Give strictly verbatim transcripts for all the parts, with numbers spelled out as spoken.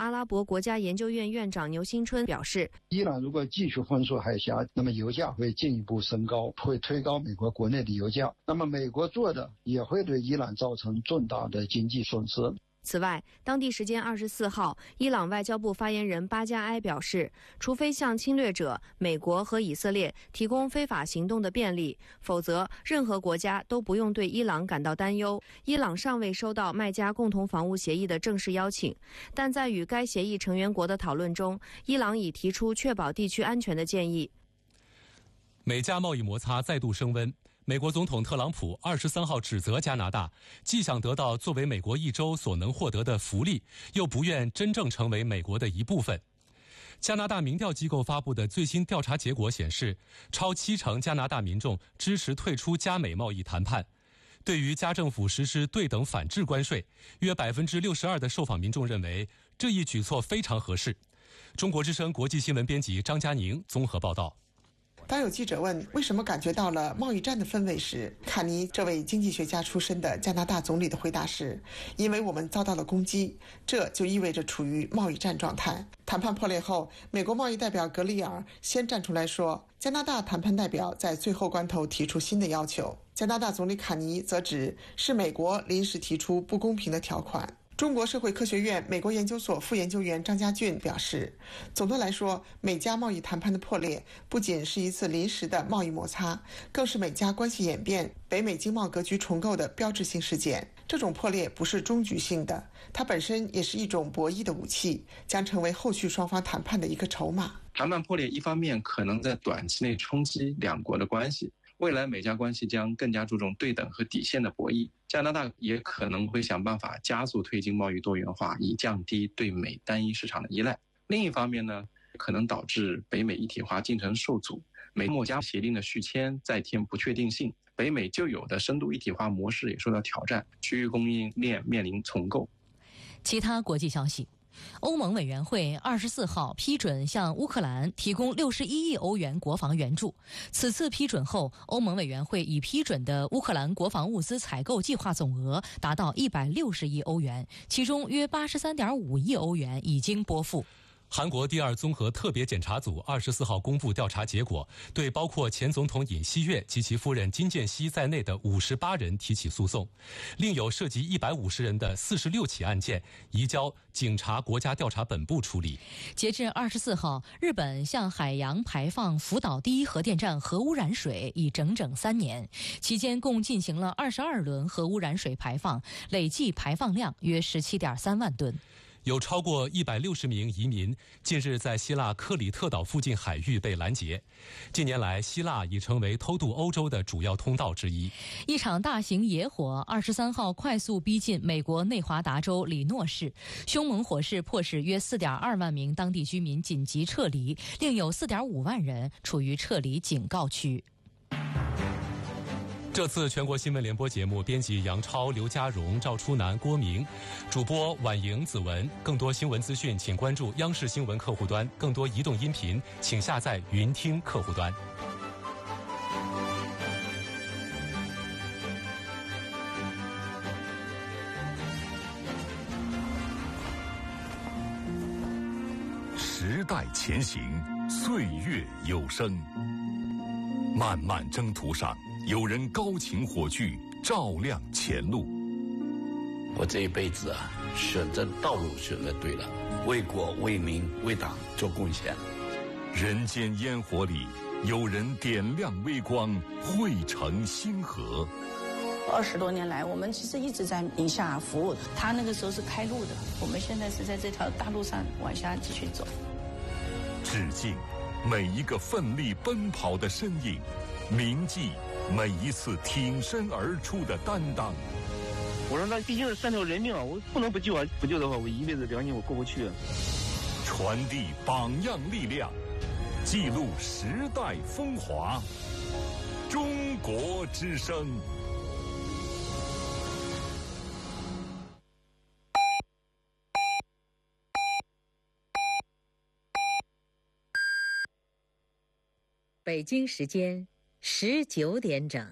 阿拉伯国家研究院院长牛新春表示， 伊朗如果继续封锁海峡，那么油价会进一步升高，会推高美国国内的油价，那么美国做的也会对伊朗造成重大的经济损失。 此外，当地时间二十四号，伊朗外交部发言人巴加埃表示，除非向侵略者美国和以色列提供非法行动的便利，否则任何国家都不用对伊朗感到担忧。伊朗尚未收到麦加共同防务协议的正式邀请，但在与该协议成员国的讨论中，伊朗已提出确保地区安全的建议。 美加贸易摩擦再度升温。美国总统特朗普二十三号指责加拿大，既想得到作为美国一州所能获得的福利，又不愿真正成为美国的一部分。加拿大民调机构发布的最新调查结果显示，超七成加拿大民众支持退出加美贸易谈判。对于加政府实施对等反制关税，约百分之六十二的受访民众认为这一举措非常合适。中国之声国际新闻编辑张佳宁综合报道。 当有记者问为什么感觉到了贸易战的氛围时，卡尼这位经济学家出身的加拿大总理的回答是：因为我们遭到了攻击，这就意味着处于贸易战状态。谈判破裂后，美国贸易代表格里尔先站出来说，加拿大谈判代表在最后关头提出新的要求。加拿大总理卡尼则指是美国临时提出不公平的条款。中国社会科学院美国研究所副研究员张家俊表示，总的来说，美加贸易谈判的破裂不仅是一次临时的贸易摩擦，更是美加关系演变、北美经贸格局重构的标志性事件。这种破裂不是终局性的，它本身也是一种博弈的武器，将成为后续双方谈判的一个筹码。 谈判破裂一方面可能在短期内冲击两国的关系，未来美加关系将更加注重对等和底线的博弈。加拿大也可能会想办法加速推进贸易多元化，以降低对美单一市场的依赖。另一方面呢，可能导致北美一体化进程受阻，美墨加协定的续签再添不确定性，北美旧有的深度一体化模式也受到挑战，区域供应链面临重构。 其他国际消息，欧盟委员会二十四号批准向乌克兰提供六十一亿欧元国防援助。此次批准后，欧盟委员会已批准的乌克兰国防物资采购计划总额达到一百六十亿欧元，其中约八十三点五亿欧元已经拨付。 韩国第二综合特别检察组二十四号公布调查结果，对包括前总统尹锡悦及其夫人金建熙在内的五十八人提起诉讼，另有涉及一百五十人的四十六起案件移交警察国家调查本部处理。 截至二十四号，日本向海洋排放福岛第一核电站核污染水已整整三年，期间共进行了二十二轮核污染水排放，累计排放量约十七点三万吨。 有超过一百六十名移民近日在希腊克里特岛附近海域被拦截。近年来，希腊已成为偷渡欧洲的主要通道之一。 一场大型野火二十三号快速逼近美国内华达州里诺市，凶猛火势迫使约四点二万名当地居民紧急撤离，另有四点五万人处于撤离警告区。 这次全国新闻联播节目，编辑杨超、刘家荣、赵初南、郭明，主播婉莹、子文。更多新闻资讯，请关注央视新闻客户端；更多移动音频，请下载云听客户端。 时代前行，岁月有声。漫漫征途上，有人高擎火炬，照亮前路。 我这一辈子啊，选择道路选择对了，为国为民为党做贡献。 人间烟火里，有人点亮微光，汇成星河。 二十多年来，我们其实一直在宁夏服务的。他那个时候是开路的，我们现在是在这条大路上往下继续走。 致敬每一个奋力奔跑的身影，铭记每一次挺身而出的担当。 我说那毕竟是三条人命啊，我不能不救啊！不救的话，我一辈子良心我过不去啊。 传递榜样力量，记录时代风华。中国之声。 北京时间十九点整。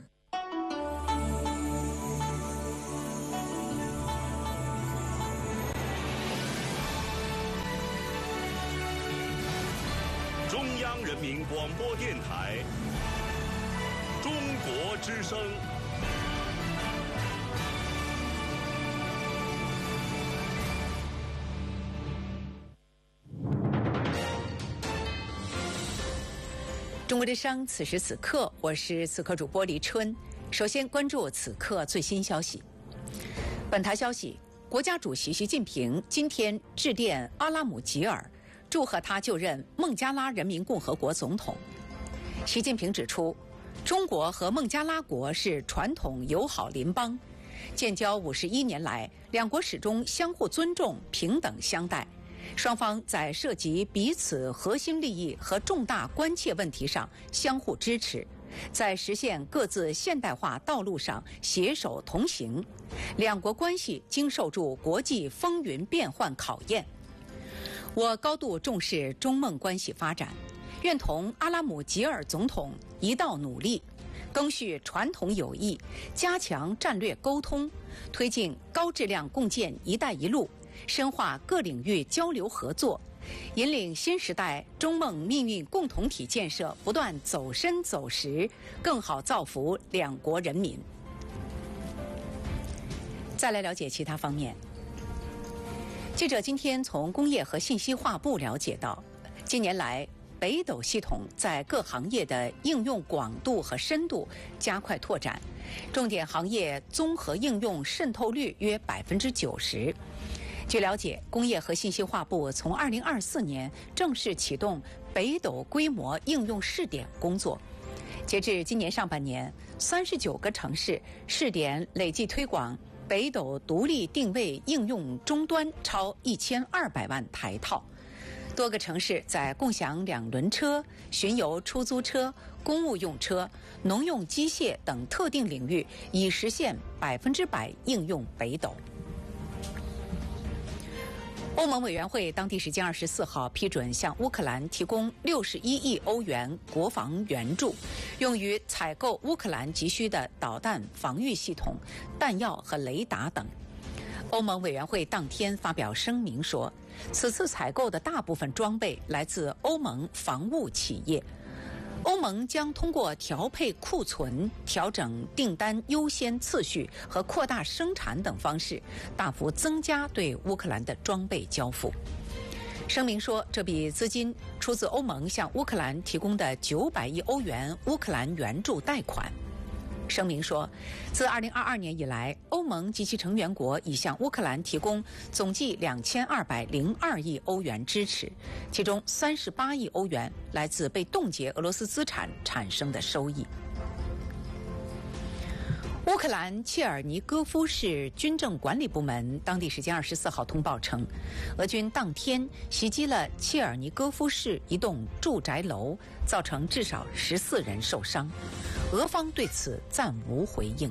中央人民广播电台中国之声。 中国之声，此时此刻，我是此刻主播黎春。首先关注此刻最新消息。本台消息，国家主席习近平今天致电阿拉姆吉尔，祝贺他就任孟加拉人民共和国总统。习近平指出，中国和孟加拉国是传统友好邻邦，建交五十一年来，两国始终相互尊重、平等相待。双方在涉及彼此核心利益和重大关切问题上相互支持，在实现各自现代化道路上携手同行，两国关系经受住国际风云变幻考验。我高度重视中孟关系发展，愿同阿拉姆吉尔总统一道努力，赓续传统友谊，加强战略沟通，推进高质量共建“一带一路”，深化各领域交流合作，引领新时代中孟命运共同体建设不断走深走实，更好造福两国人民。再来了解其他方面。记者今天从工业和信息化部了解到，近年来北斗系统在各行业的应用广度和深度加快拓展，重点行业综合应用渗透率约百分之九十。据了解，工业和信息化部从二零二四年正式启动北斗规模应用试点工作。截至今年上半年，三十九个城市试点累计推广北斗独立定位应用终端超一千二百万台套。多个城市在共享两轮车、巡游出租车、公务用车、农用机械等特定领域已实现百分之百应用北斗。欧盟委员会当地时间二十四号批准向乌克兰提供六十一亿欧元国防援助，用于采购乌克兰急需的导弹防御系统、弹药和雷达等。欧盟委员会当天发表声明说，此次采购的大部分装备来自欧盟防务企业。欧盟将通过调配库存、调整订单优先次序和扩大生产等方式，大幅增加对乌克兰的装备交付。声明说，这笔资金出自欧盟向乌克兰提供的九百亿欧元乌克兰援助贷款。声明说，自二零二二年以来，欧盟及其成员国已向乌克兰提供总计两千二百零二亿欧元支持，其中三十八亿欧元来自被冻结俄罗斯资产产生的收益。乌克兰切尔尼戈夫市军政管理部门当地时间二十四号通报称，俄军当天袭击了切尔尼戈夫市一栋住宅楼，造成至少十四人受伤。俄方对此暂无回应。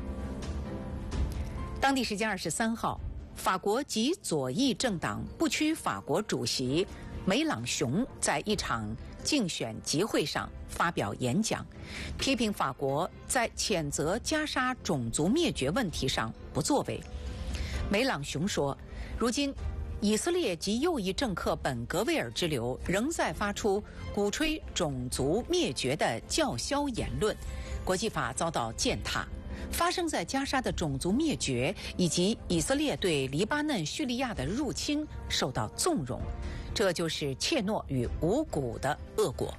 当地时间二十三号，法国极左翼政党不屈法国主席梅朗雄在一场竞选集会上发表演讲，批评法国在谴责加沙种族灭绝问题上不作为。梅朗雄说，如今以色列及右翼政客本格维尔之流仍在发出鼓吹种族灭绝的叫嚣言论，国际法遭到践踏。发生在加沙的种族灭绝以及以色列对黎巴嫩、叙利亚的入侵受到纵容，这就是怯懦与无骨的恶果。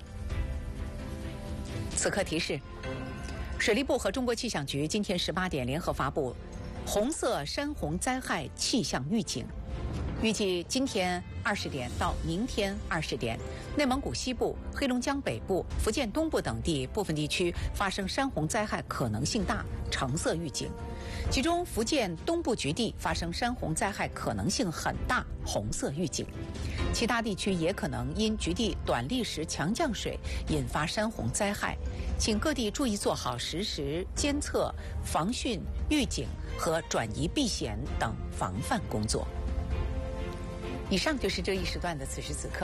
此刻提示：水利部和中国气象局今天十八点联合发布红色山洪灾害气象预警。预计今天二十点到明天二十点，内蒙古西部、黑龙江北部、福建东部等地部分地区发生山洪灾害可能性大，橙色预警；其中福建东部局地发生山洪灾害可能性很大，红色预警。其他地区也可能因局地短历时强降水引发山洪灾害，请各地注意做好实时监测、防汛、预警和转移避险等防范工作。以上就是这一时段的此时此刻。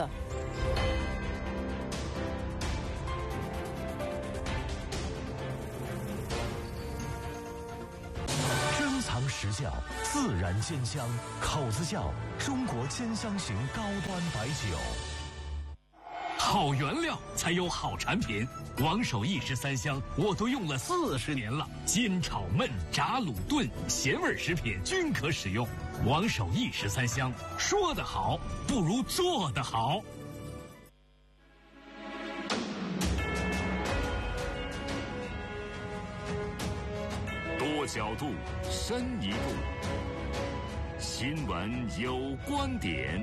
珍藏实窖，自然鲜香，口子窖中国煎香型高端白酒。 好原料才有好产品。王守义十三香我都用了四十年了，煎炒焖炸卤炖咸味食品均可使用。王守义十三香，说得好不如做得好。 多角度，深一步。新闻有观点。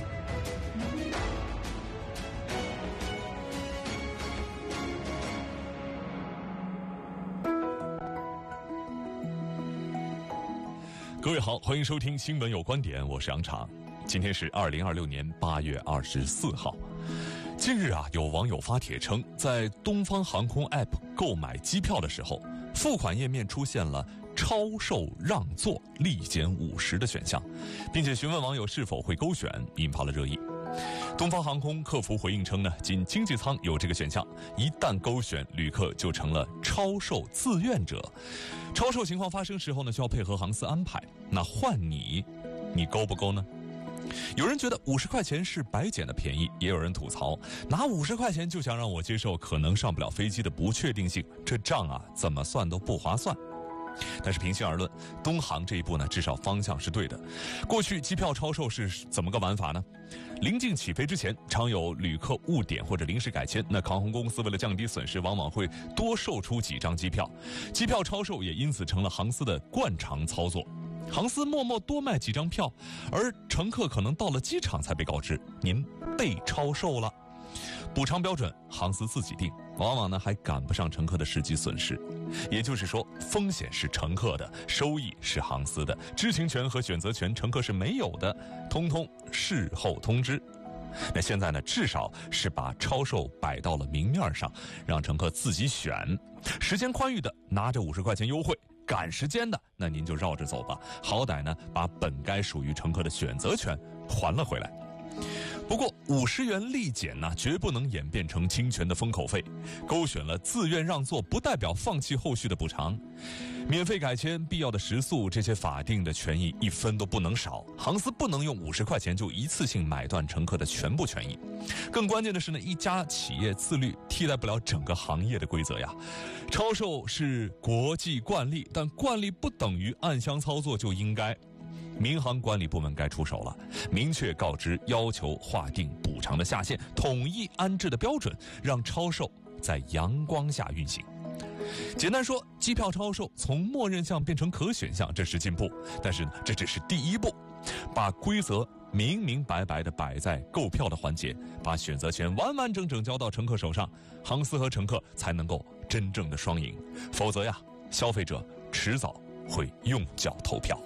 各位好，欢迎收听《新闻有观点》，我是杨常。今天是二零二六年八月二十四号。近日啊，有网友发帖称，在东方航空 App 购买机票的时候，付款页面出现了超售让座立减五十的选项，并且询问网友是否会勾选，引发了热议。东方航空客服回应称呢，仅经济舱有这个选项，一旦勾选，旅客就成了超售自愿者。超售情况发生时候呢，需要配合航司安排。那换你，你勾不勾呢？有人觉得五十块钱是白捡的便宜，也有人吐槽，拿五十块钱就想让我接受可能上不了飞机的不确定性，这账啊怎么算都不划算。但是平心而论，东航这一步呢，至少方向是对的。过去机票超售是怎么个玩法呢？临近起飞之前，常有旅客误点或者临时改签，那航空公司为了降低损失，往往会多售出几张机票。机票超售也因此成了航司的惯常操作。航司默默多卖几张票，而乘客可能到了机场才被告知您被超售了。补偿标准航司自己定，往往呢还赶不上乘客的实际损失。也就是说，风险是乘客的，收益是航司的，知情权和选择权乘客是没有的，通通事后通知。那现在呢，至少是把超售摆到了明面上，让乘客自己选。时间宽裕的拿着五十块钱优惠，赶时间的那您就绕着走吧，好歹呢把本该属于乘客的选择权还了回来。不过五十元立减呢，绝不能演变成侵权的封口费。勾选了自愿让座，不代表放弃后续的补偿。免费改签、必要的食宿，这些法定的权益一分都不能少。航司不能用五十块钱就一次性买断乘客的全部权益。更关键的是呢，一家企业自律替代不了整个行业的规则呀。超售是国际惯例，但惯例不等于暗箱操作就应该。民航管理部门该出手了，明确告知，要求划定补偿的下限，统一安置的标准，让超售在阳光下运行。简单说，机票超售从默认项变成可选项，这是进步，但是呢，这只是第一步。把规则明明白白地摆在购票的环节，把选择权完完整整交到乘客手上，航司和乘客才能够真正的双赢。否则呀，消费者迟早会用脚投票。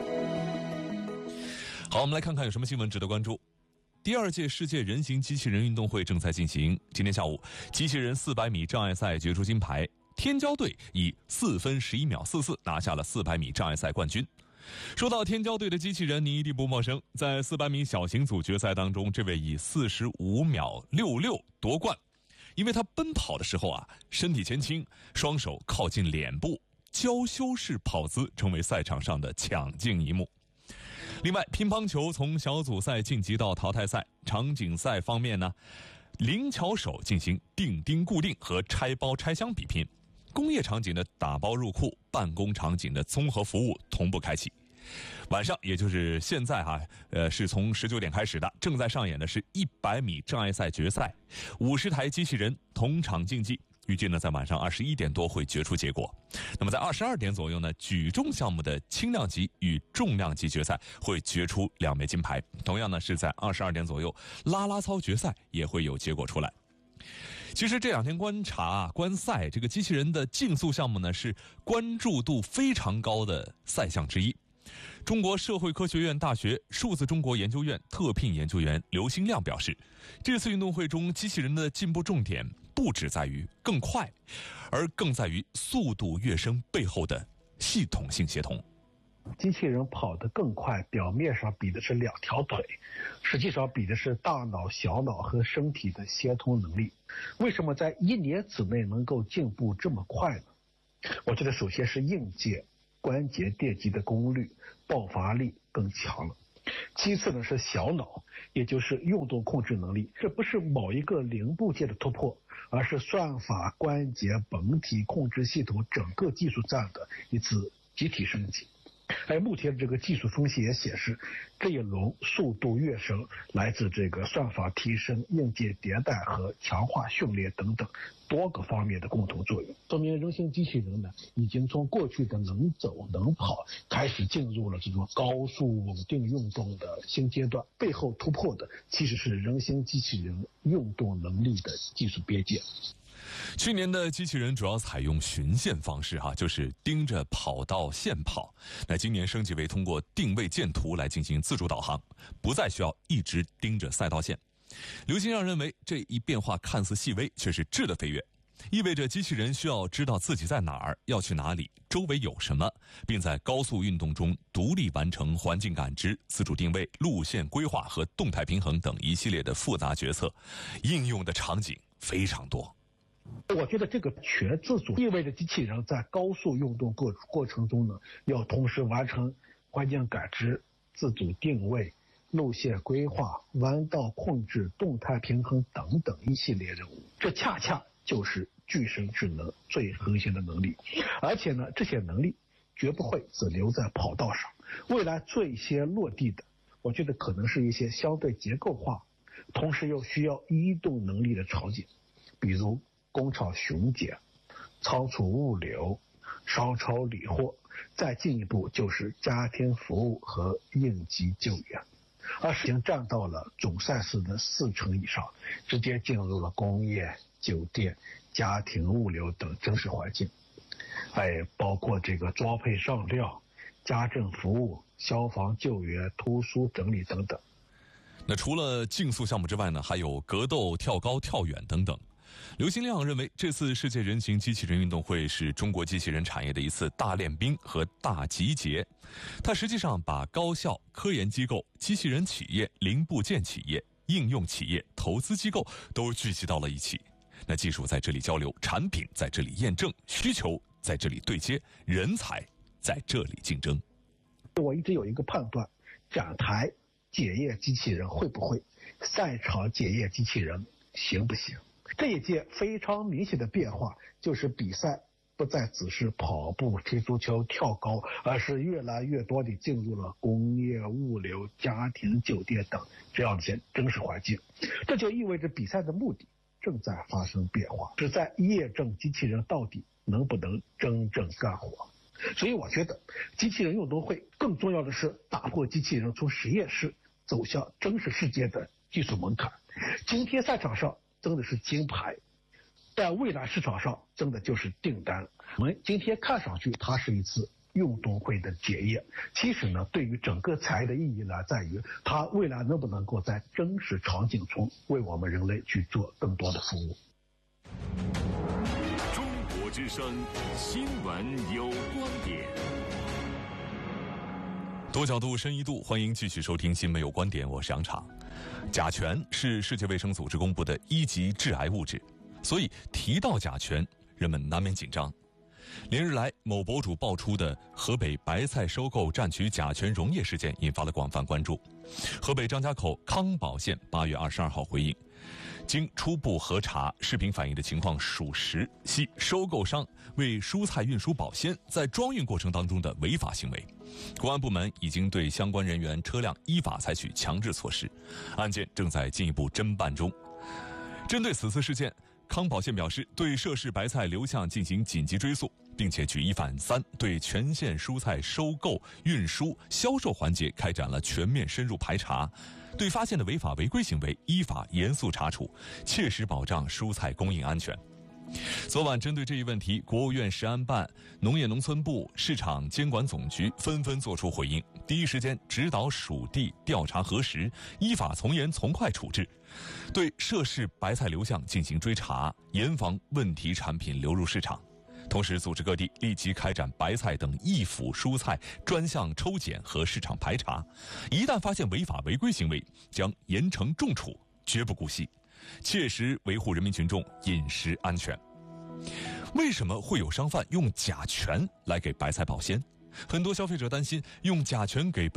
好，我们来看看有什么新闻值得关注。第二届世界人形机器人运动会正在进行。今天下午，机器人四百米障碍赛决出金牌，天骄队以四分十一秒四四拿下了四百米障碍赛冠军。说到天骄队的机器人，你一定不陌生。在四百米小型组决赛当中，这位以四十五秒六六夺冠，因为他奔跑的时候啊，身体前倾，双手靠近脸部，娇羞式跑姿成为赛场上的抢镜一幕。另外，乒乓球从小组赛晋级到淘汰赛。场景赛方面呢，灵巧手进行钉钉固定和拆包拆箱比拼，工业场景的打包入库，办公场景的综合服务同步开启。晚上，也就是现在哈、啊，呃，是从十九点开始的，正在上演的是一百米障碍赛决赛，五十台机器人同场竞技。预计呢，在晚上二十一点多会决出结果。那么在二十二点左右呢，举重项目的轻量级与重量级决赛会决出两枚金牌。同样呢，是在二十二点左右，啦啦操决赛也会有结果出来。其实这两天观察观赛，这个机器人的竞速项目呢，是关注度非常高的赛项之一。中国社会科学院大学数字中国研究院特聘研究员刘新亮表示，这次运动会中机器人的进步重点不只在于更快，而更在于速度跃升背后的系统性协同。 机器人跑得更快，表面上比的是两条腿，实际上比的是大脑、小脑和身体的协同能力。为什么在一年之内能够进步这么快呢？我觉得首先是硬件，关节电极的功率、爆发力更强了。 其次呢是小脑，也就是运动控制能力。这不是某一个零部件的突破，而是算法、关节、本体控制系统整个技术站的一次集体升级。而目前这个技术分析也显示，这一轮速度跃升来自这个算法提升、硬件迭代和强化训练等等多个方面的共同作用，说明人形机器人呢已经从过去的能走能跑开始进入了这种高速稳定运动的新阶段，背后突破的其实是人形机器人运动能力的技术边界。 去年的机器人主要采用循线方式哈，就是盯着跑道线跑。那今年升级为通过定位箭图来进行自主导航，不再需要一直盯着赛道线。刘金让认为，这一变化看似细微，却是质的飞跃，意味着机器人需要知道自己在哪儿，要去哪里，周围有什么，并在高速运动中独立完成环境感知、自主定位、路线规划和动态平衡等一系列的复杂决策，应用的场景非常多。 我觉得这个全自主意味着机器人在高速运动过过程中呢，要同时完成环境感知、自主定位、路线规划、弯道控制、动态平衡等等一系列任务。这恰恰就是具身智能最核心的能力。而且呢，这些能力绝不会只留在跑道上，未来最先落地的，我觉得可能是一些相对结构化，同时又需要移动能力的场景，比如工厂巡检、仓储物流、商超理货，再进一步就是家庭服务和应急救援。而已经占到了总赛事的四成以上，直接进入了工业、酒店、家庭物流等真实环境，哎，包括这个装配上料、家政服务、消防救援、图书整理等等。 那除了竞速项目之外呢，还有格斗、跳高、跳远等等。刘新亮认为，这次世界人形机器人运动会是中国机器人产业的一次大练兵和大集结。它实际上把高校、科研机构、机器人企业、零部件企业、应用企业、投资机构都聚集到了一起。那技术在这里交流，产品在这里验证，需求在这里对接，人才在这里竞争。 我一直有一个判断，展台检验机器人会不会，赛场检验机器人行不行。这一届非常明显的变化就是比赛不再只是跑步、踢足球、跳高，而是越来越多地进入了工业、物流、家庭、酒店等这样一些真实环境。这就意味着比赛的目的正在发生变化，是在验证机器人到底能不能真正干活。所以我觉得机器人运动会更重要的是打破机器人从实验室走向真实世界的技术门槛。今天赛场上真的是金牌，但未来市场上真的就是订单。我们今天看上去它是一次运动会的检验，其实呢，对于整个产业的意义呢，在于它未来能不能够在真实场景中为我们人类去做更多的服务。 中国之声，新闻有观点。 多角度、深一度，欢迎继续收听《新闻有观点》，我是杨昶。甲醛是世界卫生组织公布的一级致癌物质，所以提到甲醛，人们难免紧张。连日来，某博主爆出的河北白菜收购占取甲醛溶液事件引发了广泛关注。河北张家口康保县八月二十二号回应，经初步核查，视频反映的情况属实，系收购商为蔬菜运输保鲜在装运过程当中的违法行为。公安部门已经对相关人员、车辆依法采取强制措施，案件正在进一步侦办中。针对此次事件，康保县表示对涉事白菜流向进行紧急追溯，并且举一反三，对全县蔬菜收购、运输、销售环节开展了全面深入排查，对发现的违法违规行为依法严肃查处，切实保障蔬菜供应安全。昨晚针对这一问题，国务院食安办、农业农村部、市场监管总局纷纷作出回应，第一时间指导属地调查核实，依法从严从快处置，对涉事白菜流向进行追查，严防问题产品流入市场。同时组织各地立即开展白菜等易腐蔬菜专项抽检和市场排查，一旦发现违法违规行为，将严惩重处，绝不姑息，切实维护人民群众饮食安全。为什么会有商贩用甲醛来给白菜保鲜？很多消费者担心用甲醛给白